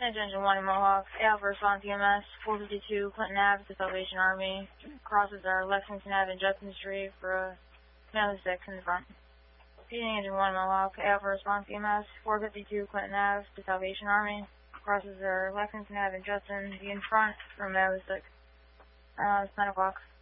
Engine 1 in Mohawk, Alpha response EMS, 452 Clinton Ave, the Salvation Army. Crosses are Lexington Ave and Judson Street for a family 6 in the front. Repeating Engine 1 in Mohawk, Alpha response EMS, 452 Clinton Ave, the Salvation Army. Crosses are Lexington Ave and Judson, be in front for family 6. It's 9 o'clock.